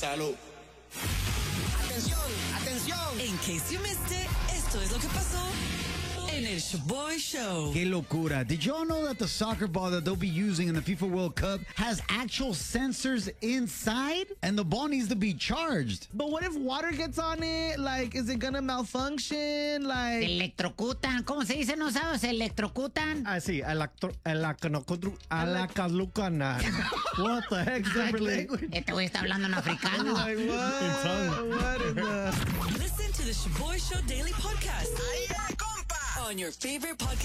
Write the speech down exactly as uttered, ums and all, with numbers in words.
Salud. Atención, atención. In case you missed it, esto es lo que pasó en el Shoboy Show. Qué locura. Did y'all know that the soccer ball that they'll be using in the FIFA World Cup has actual sensors inside? And the ball needs to be charged. But what if water gets on it? Like, is it gonna malfunction? Like... Electrocutan. ¿Cómo se dice? No sabes, electrocutan. Ah, sí, electro... Electrocutan. What the heck is that language? Este güey está hablando en africano. Like, what? What in the... Listen to the Shoboy Show Daily Podcast Ahí, compa. on your favorite podcast